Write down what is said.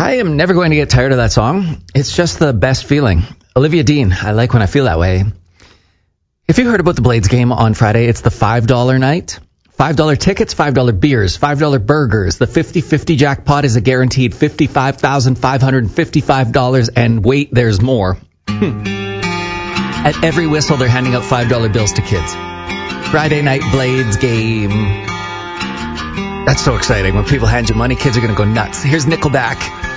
I am never going to get tired of that song. It's just the best feeling. Olivia Dean, I like when I feel that way. If you heard about the Blades game on Friday, it's the $5 night. $5 tickets, $5 beers, $5 burgers. The 50-50 jackpot is a guaranteed $55,555. And wait, there's more. At every whistle, they're handing out $5 bills to kids. Friday night Blades game. That's so exciting. When people hand you money, kids are going to go nuts. Here's Nickelback.